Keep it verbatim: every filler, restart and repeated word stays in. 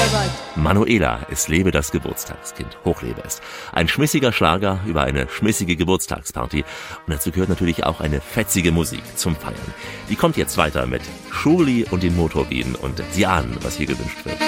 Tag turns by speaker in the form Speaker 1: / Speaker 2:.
Speaker 1: Herbert.
Speaker 2: Manuela, es lebe das Geburtstagskind. Hochlebe es. Ein schmissiger Schlager über eine schmissige Geburtstagsparty. Und dazu gehört natürlich auch eine fetzige Musik zum Feiern. Die kommt jetzt weiter mit Schurli und den Motorbienen. Und Sie ahnen, was hier gewünscht wird.